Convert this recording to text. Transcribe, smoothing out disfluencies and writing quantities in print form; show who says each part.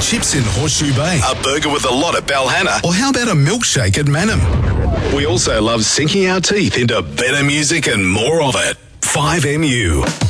Speaker 1: chips in Horseshoe Bay?
Speaker 2: A burger with a lot at Balhanna?
Speaker 1: Or how about a milkshake at Manham?
Speaker 2: We also love sinking our teeth into better music and more of it. 5MU.